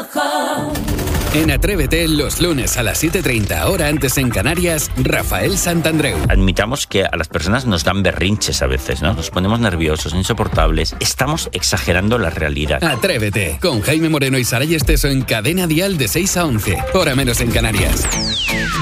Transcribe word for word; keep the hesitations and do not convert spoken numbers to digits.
rojo. En Atrévete, los lunes a las siete treinta, hora antes en Canarias, Rafael Santandreu. Admitamos que a las personas nos dan berrinches a veces, ¿no? Nos ponemos nerviosos, insoportables. Estamos exagerando la realidad. Atrévete, con Jaime Moreno y Saray Esteso en Cadena Dial de seis a once, hora menos en Canarias.